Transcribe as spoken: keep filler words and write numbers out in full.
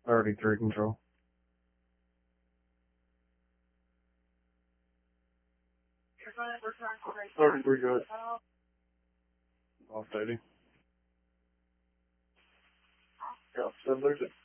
thirty-three control. thirty-three good. Off duty. Yeah, seven thirty.